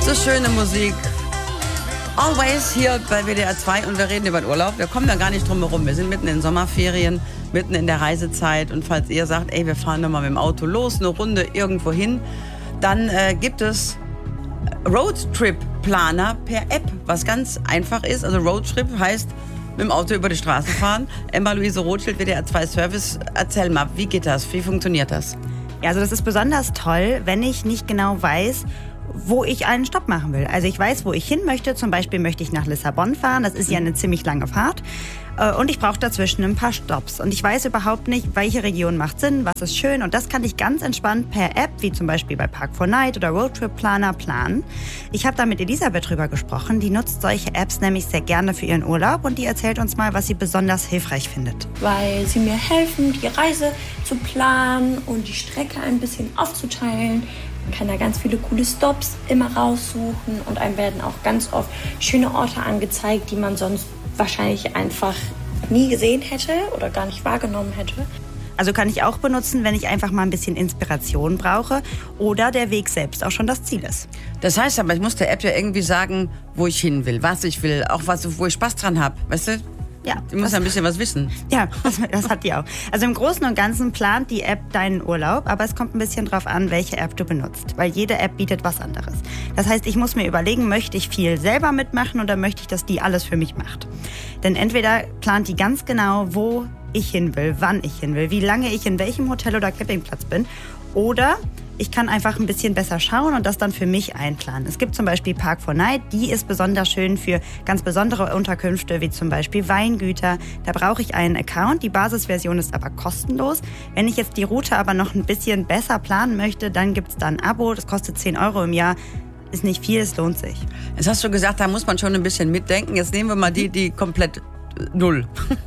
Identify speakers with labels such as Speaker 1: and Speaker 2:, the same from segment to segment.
Speaker 1: So schöne Musik. Always hier bei WDR 2 und wir reden über den Urlaub. Wir kommen da gar nicht drum herum. Wir sind mitten in Sommerferien, mitten in der Reisezeit. Und falls ihr sagt, ey, wir fahren doch mal mit dem Auto los, eine Runde irgendwo hin, dann gibt es Roadtrip-Planer per App, was ganz einfach ist. Also Roadtrip heißt mit dem Auto über die Straße fahren. Emma-Luise Rothschild, WDR 2 Service. Erzähl mal, wie geht das? Wie funktioniert das?
Speaker 2: Ja, also das ist besonders toll, wenn ich nicht genau weiß, wo ich einen Stopp machen will. Also ich weiß, wo ich hin möchte. Zum Beispiel möchte ich nach Lissabon fahren. Das ist ja eine ziemlich lange Fahrt. Und ich brauche dazwischen ein paar Stopps. Und ich weiß überhaupt nicht, welche Region macht Sinn, was ist schön. Und das kann ich ganz entspannt per App, wie zum Beispiel bei Park4Night oder Roadtrip Planer, planen. Ich habe da mit Elisabeth drüber gesprochen. Die nutzt solche Apps nämlich sehr gerne für ihren Urlaub. Und die erzählt uns mal, was sie besonders hilfreich findet.
Speaker 3: Weil sie mir helfen, die Reise zu planen und die Strecke ein bisschen aufzuteilen. Man kann da ganz viele coole Stops immer raussuchen und einem werden auch ganz oft schöne Orte angezeigt, die man sonst wahrscheinlich einfach nie gesehen hätte oder gar nicht wahrgenommen hätte.
Speaker 2: Also kann ich auch benutzen, wenn ich einfach mal ein bisschen Inspiration brauche oder der Weg selbst auch schon das Ziel ist.
Speaker 1: Das heißt aber, ich muss der App ja irgendwie sagen, wo ich hin will, was ich will, auch wo ich Spaß dran habe, weißt du?
Speaker 2: Ja,
Speaker 1: du musst ein bisschen was wissen.
Speaker 2: Ja, das hat die auch. Also im Großen und Ganzen plant die App deinen Urlaub, aber es kommt ein bisschen drauf an, welche App du benutzt, weil jede App bietet was anderes. Das heißt, ich muss mir überlegen, möchte ich viel selber mitmachen oder möchte ich, dass die alles für mich macht? Denn entweder plant die ganz genau, wo ich hin will, wann ich hin will, wie lange ich in welchem Hotel oder Campingplatz bin, oder ich kann einfach ein bisschen besser schauen und das dann für mich einplanen. Es gibt zum Beispiel Park4Night, die ist besonders schön für ganz besondere Unterkünfte, wie zum Beispiel Weingüter. Da brauche ich einen Account, die Basisversion ist aber kostenlos. Wenn ich jetzt die Route aber noch ein bisschen besser planen möchte, dann gibt es da ein Abo, das kostet 10 € im Jahr. Ist nicht viel, es lohnt sich.
Speaker 1: Jetzt hast du gesagt, da muss man schon ein bisschen mitdenken. Jetzt nehmen wir mal die komplett null.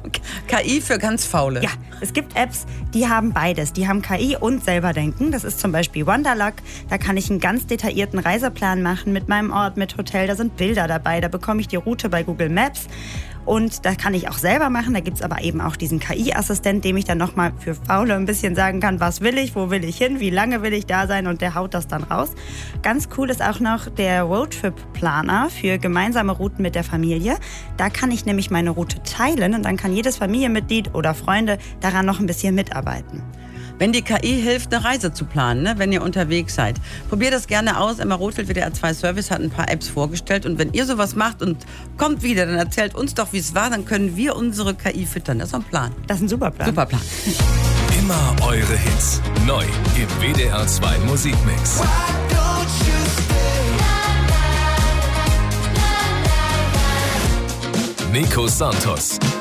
Speaker 1: KI für ganz Faule.
Speaker 2: Ja, es gibt Apps, die haben beides. Die haben KI und selber denken. Das ist zum Beispiel Wanderluck. Da kann ich einen ganz detaillierten Reiseplan machen mit meinem Ort, mit Hotel. Da sind Bilder dabei. Da bekomme ich die Route bei Google Maps. Und da kann ich auch selber machen. Da gibt es aber eben auch diesen KI-Assistent, dem ich dann nochmal für Faule ein bisschen sagen kann, was will ich, wo will ich hin, wie lange will ich da sein und der haut das dann raus. Ganz cool ist auch noch der Roadtrip-Planer für gemeinsame Routen mit der Familie. Da kann ich nämlich meine Route teilen und dann kann jedes Familienmitglied oder Freunde daran noch ein bisschen mitarbeiten.
Speaker 1: Wenn die KI hilft, eine Reise zu planen, ne, wenn ihr unterwegs seid, probiert das gerne aus. Emma Rothschild, WDR 2 Service, hat ein paar Apps vorgestellt. Und wenn ihr sowas macht und kommt wieder, dann erzählt uns doch, wie es war. Dann können wir unsere KI füttern. Das ist ein Plan.
Speaker 2: Das ist ein super Plan.
Speaker 1: Super Plan.
Speaker 4: Immer eure Hits. Neu im WDR 2 Musikmix. Nico Santos.